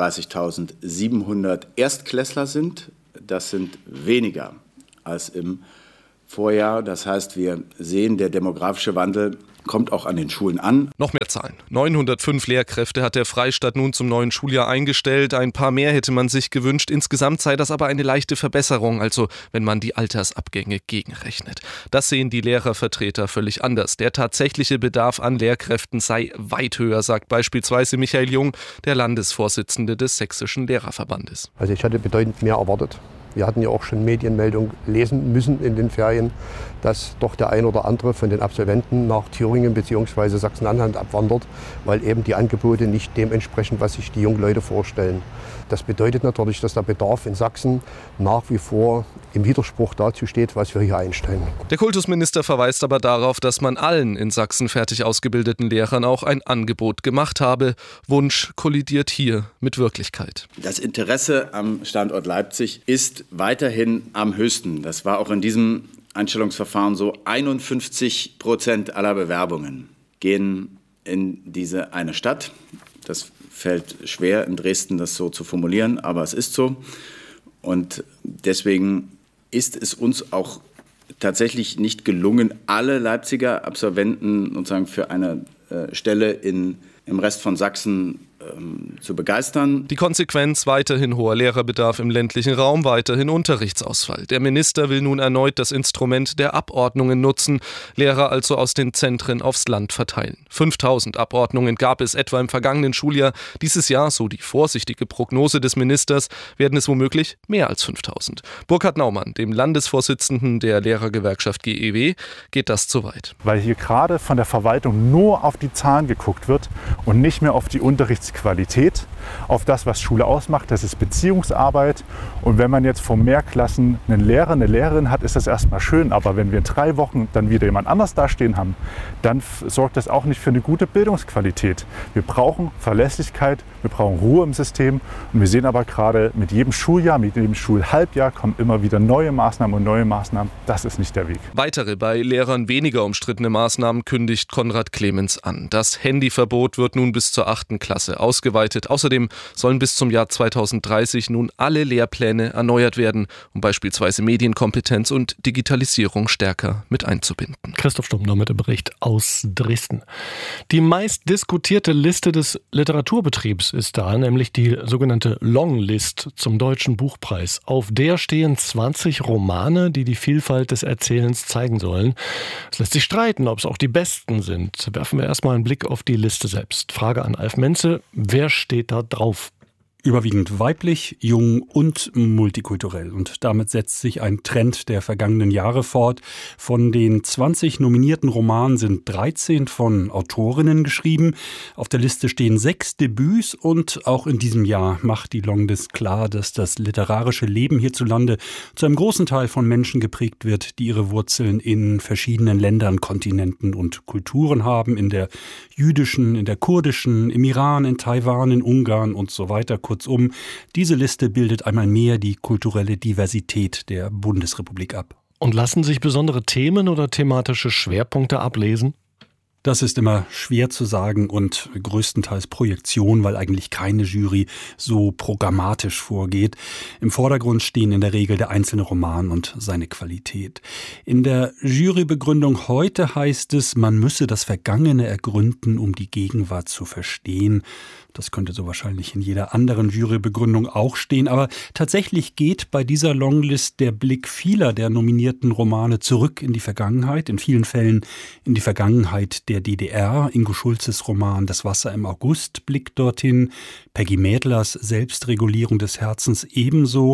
siebenunddreißigtausendsiebenhundert Erstklässler sind. Das sind weniger als im Vorjahr. Das heißt, wir sehen, der demografische Wandel kommt auch an den Schulen an. Noch mehr Zahlen. neunhundertfünf Lehrkräfte hat der Freistaat nun zum neuen Schuljahr eingestellt. Ein paar mehr hätte man sich gewünscht. Insgesamt sei das aber eine leichte Verbesserung, also wenn man die Altersabgänge gegenrechnet. Das sehen die Lehrervertreter völlig anders. Der tatsächliche Bedarf an Lehrkräften sei weit höher, sagt beispielsweise Michael Jung, der Landesvorsitzende des Sächsischen Lehrerverbandes. Also ich hatte bedeutend mehr erwartet. Wir hatten ja auch schon Medienmeldungen lesen müssen in den Ferien, dass doch der ein oder andere von den Absolventen nach Thüringen bzw. Sachsen-Anhalt abwandert, weil eben die Angebote nicht dem entsprechen, was sich die jungen Leute vorstellen. Das bedeutet natürlich, dass der Bedarf in Sachsen nach wie vor im Widerspruch dazu steht, was wir hier einstellen. Der Kultusminister verweist aber darauf, dass man allen in Sachsen fertig ausgebildeten Lehrern auch ein Angebot gemacht habe. Wunsch kollidiert hier mit Wirklichkeit. Das Interesse am Standort Leipzig ist weiterhin am höchsten. Das war auch in diesem Einstellungsverfahren so. einundfünfzig Prozent aller Bewerbungen gehen in diese eine Stadt. Das fällt schwer, in Dresden das so zu formulieren, aber es ist so. Und deswegen ist es uns auch tatsächlich nicht gelungen, alle Leipziger Absolventen sozusagen für eine äh, Stelle in, im Rest von Sachsen ähm, zu begeistern. Die Konsequenz: weiterhin hoher Lehrerbedarf im ländlichen Raum, weiterhin Unterrichtsausfall. Der Minister will nun erneut das Instrument der Abordnungen nutzen, Lehrer also aus den Zentren aufs Land verteilen. fünftausend Abordnungen gab es etwa im vergangenen Schuljahr. Dieses Jahr, so die vorsichtige Prognose des Ministers, werden es womöglich mehr als fünftausend. Burkhard Naumann, dem Landesvorsitzenden der Lehrergewerkschaft G E W, geht das zu weit. Weil hier gerade von der Verwaltung nur auf die Zahlen geguckt wird und nicht mehr auf die Unterrichtsqualität, auf das, was Schule ausmacht. Das ist Beziehungsarbeit. Und wenn man jetzt vor mehr Klassen einen Lehrer, eine Lehrerin hat, ist das erstmal schön. Aber wenn wir in drei Wochen dann wieder jemand anders dastehen haben, dann sorgt das auch nicht für eine gute Bildungsqualität. Wir brauchen Verlässlichkeit, wir brauchen Ruhe im System. Und wir sehen aber gerade, mit jedem Schuljahr, mit jedem Schulhalbjahr kommen immer wieder neue Maßnahmen und neue Maßnahmen. Das ist nicht der Weg. Weitere, bei Lehrern weniger umstrittene Maßnahmen kündigt Konrad Clemens an. Das Handyverbot wird nun bis zur achten Klasse ausgeweitet. Außerdem sollen bis zum Jahr zweitausenddreißig nun alle Lehrpläne erneuert werden, um beispielsweise Medienkompetenz und Digitalisierung stärker mit einzubinden. Christoph Stumpf mit dem Bericht aus Dresden. Die meist diskutierte Liste des Literaturbetriebs ist da, nämlich die sogenannte Longlist zum Deutschen Buchpreis. Auf der stehen zwanzig Romane, die die Vielfalt des Erzählens zeigen sollen. Es lässt sich streiten, ob es auch die besten sind. Werfen wir erstmal einen Blick auf die Liste selbst. Frage an Alf Menze: Wer steht da drauf? Überwiegend weiblich, jung und multikulturell. Und damit setzt sich ein Trend der vergangenen Jahre fort. Von den zwanzig nominierten Romanen sind dreizehn von Autorinnen geschrieben. Auf der Liste stehen sechs Debüts und auch in diesem Jahr macht die Longlist klar, dass das literarische Leben hierzulande zu einem großen Teil von Menschen geprägt wird, die ihre Wurzeln in verschiedenen Ländern, Kontinenten und Kulturen haben. In der jüdischen, in der kurdischen, im Iran, in Taiwan, in Ungarn und so weiter. Kurzum, diese Liste bildet einmal mehr die kulturelle Diversität der Bundesrepublik ab. Und lassen sich besondere Themen oder thematische Schwerpunkte ablesen? Das ist immer schwer zu sagen und größtenteils Projektion, weil eigentlich keine Jury so programmatisch vorgeht. Im Vordergrund stehen in der Regel der einzelne Roman und seine Qualität. In der Jurybegründung heute heißt es, man müsse das Vergangene ergründen, um die Gegenwart zu verstehen. Das könnte so wahrscheinlich in jeder anderen Jurybegründung auch stehen. Aber tatsächlich geht bei dieser Longlist der Blick vieler der nominierten Romane zurück in die Vergangenheit. In vielen Fällen in die Vergangenheit der D D R. Ingo Schulzes Roman Das Wasser im August blickt dorthin. Peggy Mädlers Selbstregulierung des Herzens ebenso.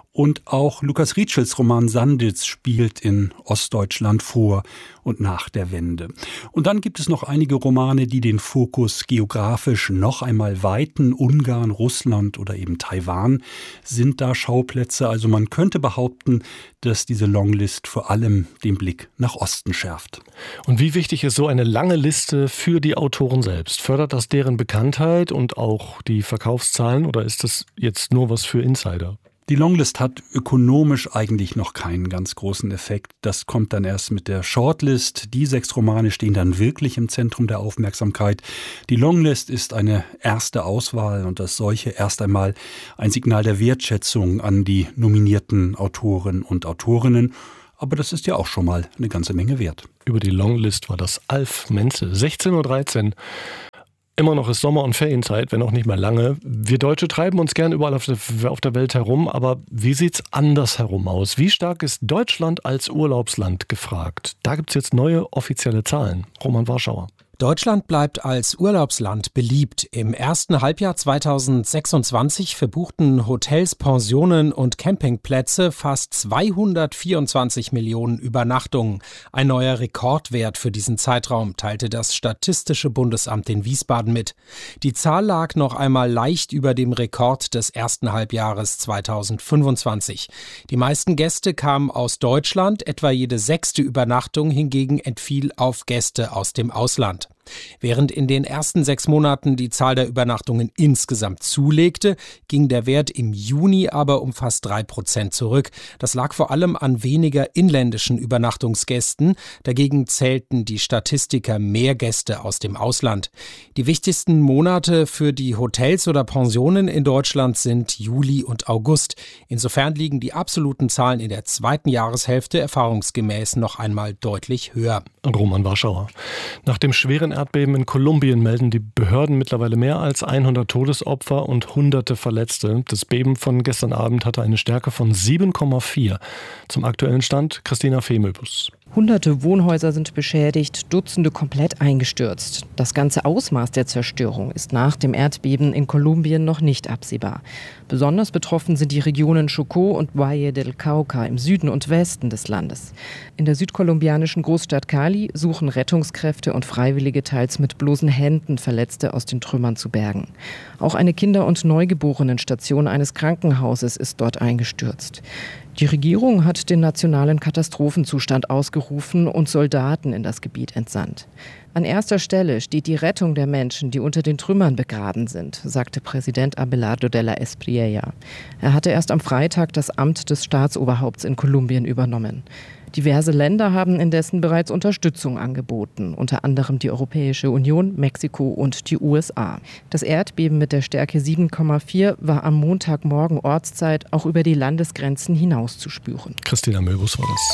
Und auch Lukas Rietschels Roman Sanditz spielt in Ostdeutschland vor und nach der Wende. Und dann gibt es noch einige Romane, die den Fokus geografisch noch einmal weiten. Ungarn, Russland oder eben Taiwan sind da Schauplätze. Also man könnte behaupten, dass diese Longlist vor allem den Blick nach Osten schärft. Und wie wichtig ist so eine lange Liste für die Autoren selbst? Fördert das deren Bekanntheit und auch die Verkaufszahlen oder ist das jetzt nur was für Insider? Die Longlist hat ökonomisch eigentlich noch keinen ganz großen Effekt. Das kommt dann erst mit der Shortlist. Die sechs Romane stehen dann wirklich im Zentrum der Aufmerksamkeit. Die Longlist ist eine erste Auswahl und als solche erst einmal ein Signal der Wertschätzung an die nominierten Autoren und Autorinnen. Aber das ist ja auch schon mal eine ganze Menge wert. Über die Longlist war das Alf Menze, sechzehn Uhr dreizehn. Immer noch ist Sommer- und Ferienzeit, wenn auch nicht mehr lange. Wir Deutsche treiben uns gern überall auf der, auf der Welt herum, aber wie sieht's andersherum aus? Wie stark ist Deutschland als Urlaubsland gefragt? Da gibt's jetzt neue offizielle Zahlen. Roman Warschauer. Deutschland bleibt als Urlaubsland beliebt. Im ersten Halbjahr zweitausendsechsundzwanzig verbuchten Hotels, Pensionen und Campingplätze fast zweihundertvierundzwanzig Millionen Übernachtungen. Ein neuer Rekordwert für diesen Zeitraum, teilte das Statistische Bundesamt in Wiesbaden mit. Die Zahl lag noch einmal leicht über dem Rekord des ersten Halbjahres zweitausendfünfundzwanzig. Die meisten Gäste kamen aus Deutschland, etwa jede sechste Übernachtung hingegen entfiel auf Gäste aus dem Ausland. Während in den ersten sechs Monaten die Zahl der Übernachtungen insgesamt zulegte, ging der Wert im Juni aber um fast drei Prozent zurück. Das lag vor allem an weniger inländischen Übernachtungsgästen. Dagegen zählten die Statistiker mehr Gäste aus dem Ausland. Die wichtigsten Monate für die Hotels oder Pensionen in Deutschland sind Juli und August. Insofern liegen die absoluten Zahlen in der zweiten Jahreshälfte erfahrungsgemäß noch einmal deutlich höher. Roman Warschauer. Nach dem schweren Erdbeben in Kolumbien melden die Behörden mittlerweile mehr als hundert Todesopfer und hunderte Verletzte. Das Beben von gestern Abend hatte eine Stärke von sieben Komma vier. Zum aktuellen Stand Christina Fehmöbus. Hunderte Wohnhäuser sind beschädigt, Dutzende komplett eingestürzt. Das ganze Ausmaß der Zerstörung ist nach dem Erdbeben in Kolumbien noch nicht absehbar. Besonders betroffen sind die Regionen Chocó und Valle del Cauca im Süden und Westen des Landes. In der südkolumbianischen Großstadt Cali suchen Rettungskräfte und Freiwillige teils mit bloßen Händen Verletzte aus den Trümmern zu bergen. Auch eine Kinder- und Neugeborenenstation eines Krankenhauses ist dort eingestürzt. Die Regierung hat den nationalen Katastrophenzustand ausgerufen und Soldaten in das Gebiet entsandt. An erster Stelle steht die Rettung der Menschen, die unter den Trümmern begraben sind, sagte Präsident Abelardo de la Espriella. Er hatte erst am Freitag das Amt des Staatsoberhaupts in Kolumbien übernommen. Diverse Länder haben indessen bereits Unterstützung angeboten, unter anderem die Europäische Union, Mexiko und die U S A. Das Erdbeben mit der Stärke sieben Komma vier war am Montagmorgen Ortszeit auch über die Landesgrenzen hinaus zu spüren. Christina Möbus war das.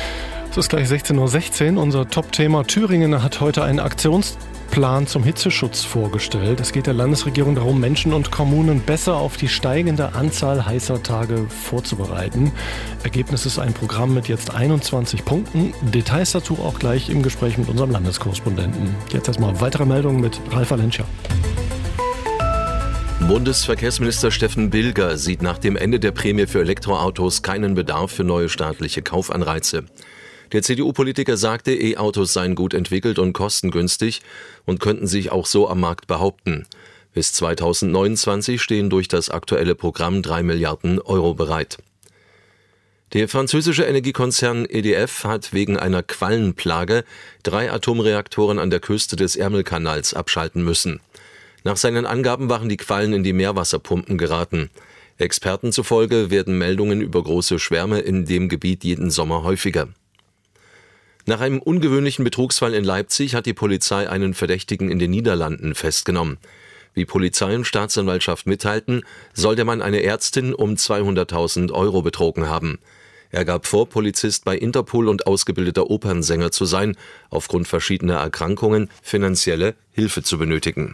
Es ist gleich sechzehn Uhr sechzehn. Unser Top-Thema Thüringen hat heute einen Aktionsplan zum Hitzeschutz vorgestellt. Es geht der Landesregierung darum, Menschen und Kommunen besser auf die steigende Anzahl heißer Tage vorzubereiten. Ergebnis ist ein Programm mit jetzt einundzwanzig Punkten. Details dazu auch gleich im Gespräch mit unserem Landeskorrespondenten. Jetzt erstmal weitere Meldungen mit Ralf Alenscher. Bundesverkehrsminister Steffen Bilger sieht nach dem Ende der Prämie für Elektroautos keinen Bedarf für neue staatliche Kaufanreize. Der C D U-Politiker sagte, E-Autos seien gut entwickelt und kostengünstig und könnten sich auch so am Markt behaupten. Bis zweitausendneunundzwanzig stehen durch das aktuelle Programm drei Milliarden Euro bereit. Der französische Energiekonzern E D F hat wegen einer Quallenplage drei Atomreaktoren an der Küste des Ärmelkanals abschalten müssen. Nach seinen Angaben waren die Quallen in die Meerwasserpumpen geraten. Experten zufolge werden Meldungen über große Schwärme in dem Gebiet jeden Sommer häufiger. Nach einem ungewöhnlichen Betrugsfall in Leipzig hat die Polizei einen Verdächtigen in den Niederlanden festgenommen. Wie Polizei und Staatsanwaltschaft mitteilten, soll der Mann eine Ärztin um zweihunderttausend Euro betrogen haben. Er gab vor, Polizist bei Interpol und ausgebildeter Opernsänger zu sein, aufgrund verschiedener Erkrankungen finanzielle Hilfe zu benötigen.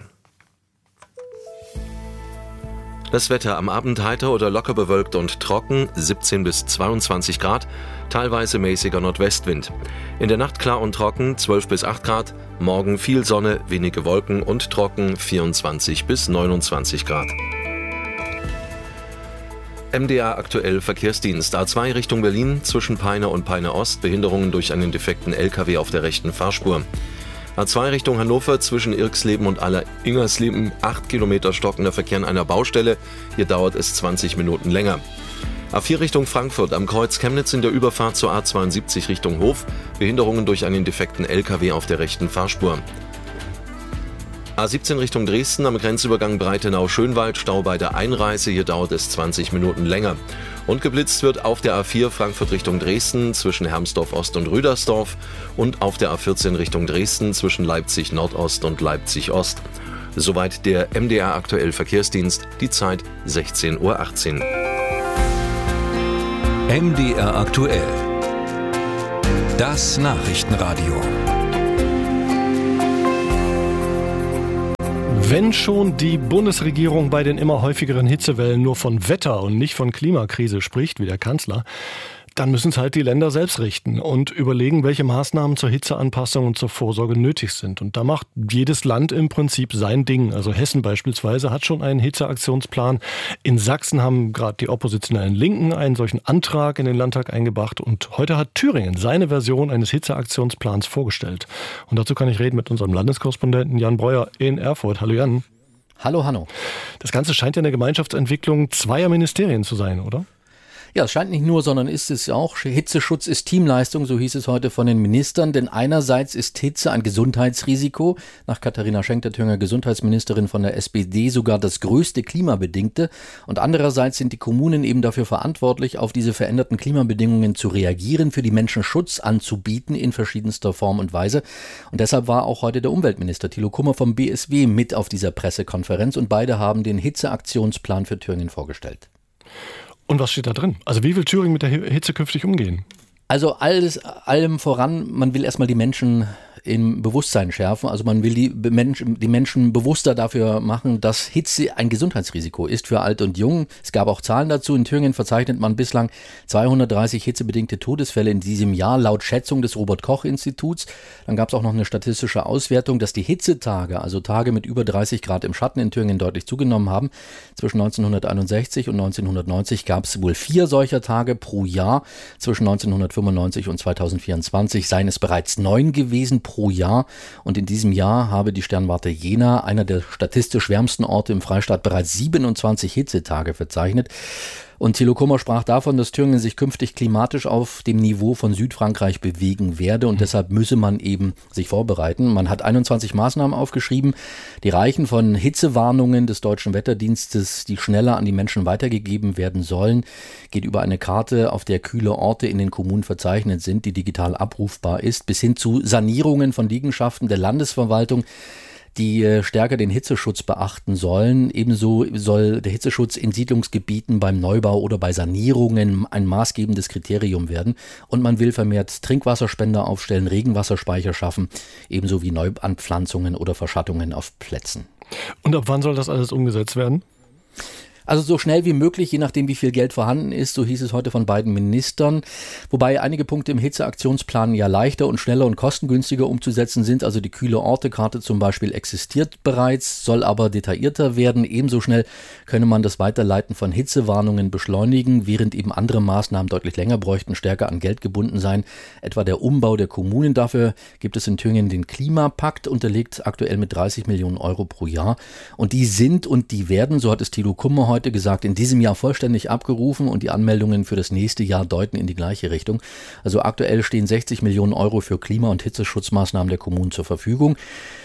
Das Wetter: am Abend heiter oder locker bewölkt und trocken, siebzehn bis zweiundzwanzig Grad, teilweise mäßiger Nordwestwind. In der Nacht klar und trocken, zwölf bis acht Grad, morgen viel Sonne, wenige Wolken und trocken, vierundzwanzig bis neunundzwanzig Grad. M D R aktuell Verkehrsdienst. A zwei Richtung Berlin zwischen Peine und Peine Ost. Behinderungen durch einen defekten L K W auf der rechten Fahrspur. A zwei Richtung Hannover zwischen Irksleben und Aller-Ingersleben. acht Kilometer stockender Verkehr an einer Baustelle. Hier dauert es zwanzig Minuten länger. A vier Richtung Frankfurt am Kreuz Chemnitz in der Überfahrt zur A zweiundsiebzig Richtung Hof. Behinderungen durch einen defekten L K W auf der rechten Fahrspur. A siebzehn Richtung Dresden am Grenzübergang Breitenau-Schönwald, Stau bei der Einreise, hier dauert es zwanzig Minuten länger. Und geblitzt wird auf der A vier Frankfurt Richtung Dresden zwischen Hermsdorf-Ost und Rüdersdorf und auf der A vierzehn Richtung Dresden zwischen Leipzig-Nordost und Leipzig-Ost. Soweit der M D R aktuell Verkehrsdienst, die Zeit sechzehn Uhr achtzehn. M D R aktuell. Das Nachrichtenradio. Wenn schon die Bundesregierung bei den immer häufigeren Hitzewellen nur von Wetter und nicht von Klimakrise spricht, wie der Kanzler, dann müssen es halt die Länder selbst richten und überlegen, welche Maßnahmen zur Hitzeanpassung und zur Vorsorge nötig sind. Und da macht jedes Land im Prinzip sein Ding. Also Hessen beispielsweise hat schon einen Hitzeaktionsplan. In Sachsen haben gerade die oppositionellen Linken einen solchen Antrag in den Landtag eingebracht. Und heute hat Thüringen seine Version eines Hitzeaktionsplans vorgestellt. Und dazu kann ich reden mit unserem Landeskorrespondenten Jan Breuer in Erfurt. Hallo Jan. Hallo Hanno. Das Ganze scheint ja eine Gemeinschaftsentwicklung zweier Ministerien zu sein, oder? Ja, es scheint nicht nur, sondern ist es auch. Hitzeschutz ist Teamleistung, so hieß es heute von den Ministern. Denn einerseits ist Hitze ein Gesundheitsrisiko. Nach Katharina Schenk, der Thüringer Gesundheitsministerin von der S P D, sogar das größte klimabedingte. Und andererseits sind die Kommunen eben dafür verantwortlich, auf diese veränderten Klimabedingungen zu reagieren, für die Menschen Schutz anzubieten in verschiedenster Form und Weise. Und deshalb war auch heute der Umweltminister Thilo Kummer vom B S W mit auf dieser Pressekonferenz. Und beide haben den Hitzeaktionsplan für Thüringen vorgestellt. Und was steht da drin? Also wie will Thüringen mit der Hitze künftig umgehen? Also alles, allem voran, man will erstmal die Menschen im Bewusstsein schärfen. Also man will die Menschen, die Menschen bewusster dafür machen, dass Hitze ein Gesundheitsrisiko ist für Alt und Jung. Es gab auch Zahlen dazu. In Thüringen verzeichnet man bislang zweihundertdreißig hitzebedingte Todesfälle in diesem Jahr, laut Schätzung des Robert-Koch-Instituts. Dann gab es auch noch eine statistische Auswertung, dass die Hitzetage, also Tage mit über dreißig Grad im Schatten in Thüringen deutlich zugenommen haben. Zwischen neunzehnhunderteinundsechzig und neunzehnhundertneunzig gab es wohl vier solcher Tage pro Jahr. Zwischen neunzehnhundertfünfundneunzig und zweitausendvierundzwanzig seien es bereits neun gewesen pro Jahr. Und in diesem Jahr habe die Sternwarte Jena, einer der statistisch wärmsten Orte im Freistaat, bereits siebenundzwanzig Hitzetage verzeichnet. Und Thilo Kummer sprach davon, dass Thüringen sich künftig klimatisch auf dem Niveau von Südfrankreich bewegen werde und deshalb müsse man eben sich vorbereiten. Man hat einundzwanzig Maßnahmen aufgeschrieben, die reichen von Hitzewarnungen des Deutschen Wetterdienstes, die schneller an die Menschen weitergegeben werden sollen, geht über eine Karte, auf der kühle Orte in den Kommunen verzeichnet sind, die digital abrufbar ist, bis hin zu Sanierungen von Liegenschaften der Landesverwaltung, die stärker den Hitzeschutz beachten sollen. Ebenso soll der Hitzeschutz in Siedlungsgebieten beim Neubau oder bei Sanierungen ein maßgebendes Kriterium werden. Und man will vermehrt Trinkwasserspender aufstellen, Regenwasserspeicher schaffen, ebenso wie Neuanpflanzungen oder Verschattungen auf Plätzen. Und ab wann soll das alles umgesetzt werden? Also so schnell wie möglich, je nachdem wie viel Geld vorhanden ist, so hieß es heute von beiden Ministern. Wobei einige Punkte im Hitzeaktionsplan ja leichter und schneller und kostengünstiger umzusetzen sind. Also die kühle Ortekarte zum Beispiel existiert bereits, soll aber detaillierter werden. Ebenso schnell könne man das Weiterleiten von Hitzewarnungen beschleunigen, während eben andere Maßnahmen deutlich länger bräuchten, stärker an Geld gebunden sein. Etwa der Umbau der Kommunen. Dafür gibt es in Thüringen den Klimapakt, unterlegt aktuell mit dreißig Millionen Euro pro Jahr. Und die sind und die werden, so hat es Thilo Kummer heute heute gesagt, in diesem Jahr vollständig abgerufen und die Anmeldungen für das nächste Jahr deuten in die gleiche Richtung. Also aktuell stehen sechzig Millionen Euro für Klima- und Hitzeschutzmaßnahmen der Kommunen zur Verfügung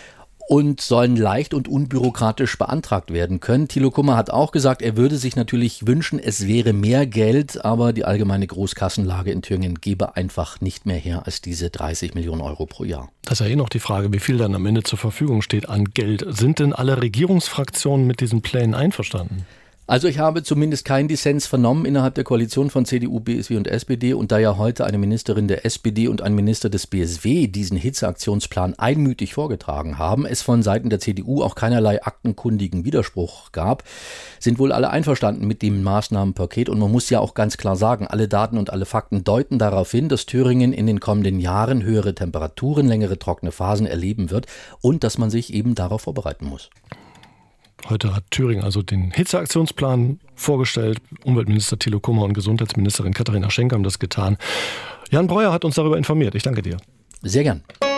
und sollen leicht und unbürokratisch beantragt werden können. Thilo Kummer hat auch gesagt, er würde sich natürlich wünschen, es wäre mehr Geld, aber die allgemeine Großkassenlage in Thüringen gebe einfach nicht mehr her als diese dreißig Millionen Euro pro Jahr. Das ist ja eh noch die Frage, wie viel dann am Ende zur Verfügung steht an Geld. Sind denn alle Regierungsfraktionen mit diesen Plänen einverstanden? Also ich habe zumindest keinen Dissens vernommen innerhalb der Koalition von C D U, B S W und S P D. Und da ja heute eine Ministerin der S P D und ein Minister des B S W diesen Hitzeaktionsplan einmütig vorgetragen haben, es von Seiten der C D U auch keinerlei aktenkundigen Widerspruch gab, sind wohl alle einverstanden mit dem Maßnahmenpaket. Und man muss ja auch ganz klar sagen, alle Daten und alle Fakten deuten darauf hin, dass Thüringen in den kommenden Jahren höhere Temperaturen, längere trockene Phasen erleben wird und dass man sich eben darauf vorbereiten muss. Heute hat Thüringen also den Hitzeaktionsplan vorgestellt. Umweltminister Thilo Kummer und Gesundheitsministerin Katharina Schenk haben das getan. Jan Breuer hat uns darüber informiert. Ich danke dir. Sehr gern.